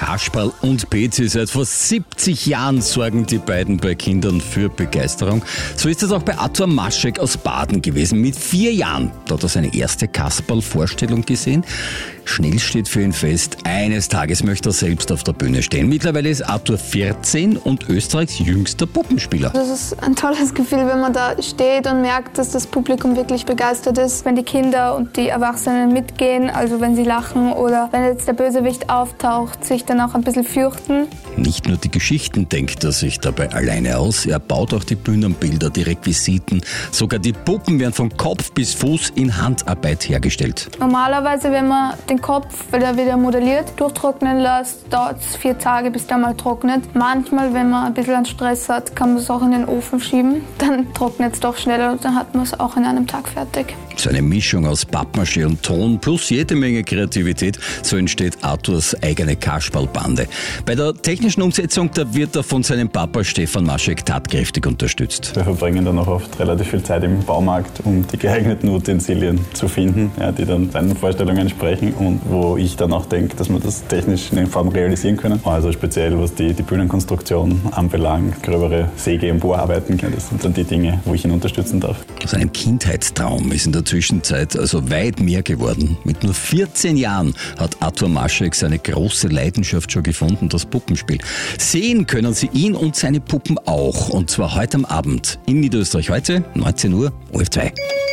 Kasperl und Bezi. Seit vor 70 Jahren sorgen die beiden bei Kindern für Begeisterung. So ist es auch bei Artur Maschek aus Baden gewesen. Mit 4 Jahren hat er seine erste Kasperl-Vorstellung gesehen. Schnell steht für ihn fest, eines Tages möchte er selbst auf der Bühne stehen. Mittlerweile ist Artur 14 und Österreichs jüngster Puppenspieler. Das ist ein tolles Gefühl, wenn man da steht und merkt, dass das Publikum wirklich begeistert ist. Wenn die Kinder und die Erwachsenen mitgehen, also wenn sie lachen oder wenn jetzt der Bösewicht auftaucht, sich dann auch ein bisschen fürchten. Nicht nur die Geschichten denkt er sich dabei alleine aus, er baut auch die Bühnenbilder, die Requisiten. Sogar die Puppen werden von Kopf bis Fuß in Handarbeit hergestellt. Normalerweise, wenn man den Kopf, weil er wieder modelliert, durchtrocknen lässt, dauert es 4 Tage, bis der mal trocknet. Manchmal, wenn man ein bisschen an Stress hat, kann man es auch in den Ofen schieben. Dann trocknet es doch schneller und dann hat man es auch in einem Tag fertig. So eine Mischung aus Pappmaché und Ton plus jede Menge Kreativität, so entsteht Arturs eigene Kasperlbande. Bei der technischen Umsetzung, da wird er von seinem Papa Stefan Maschek tatkräftig unterstützt. Wir verbringen dann auch oft relativ viel Zeit im Baumarkt, um die geeigneten Utensilien zu finden, die dann seinen Vorstellungen entsprechen und wo ich dann auch denke, dass wir das technisch in der Form realisieren können. Also speziell was die Bühnenkonstruktion anbelangt, gröbere Säge- und Bohrarbeiten, das sind dann die Dinge, wo ich ihn unterstützen darf. Aus einem Kindheitstraum ist in der Zwischenzeit also weit mehr geworden. Mit nur 14 Jahren hat Artur Maschek seine große Leidenschaft schon gefunden, das Puppenspiel. Sehen können Sie ihn und seine Puppen auch, und zwar heute am Abend in Niederösterreich heute, 19 Uhr, ORF 2.